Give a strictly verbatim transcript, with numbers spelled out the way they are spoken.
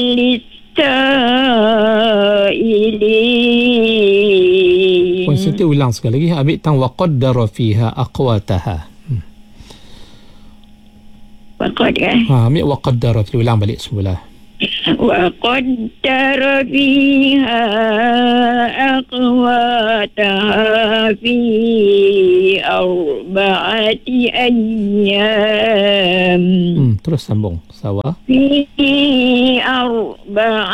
للسائلين. Puan Siti ulang sekali lagi. Ambil tang wa qaddara fiha aqwataha. Hmm. Waqad kan? Ha, ambil wa qaddara, ulang balik semula. وقدر فيها أقواتها في أربعة أيام. Hmm, terus sambung. Sawa. في أربعة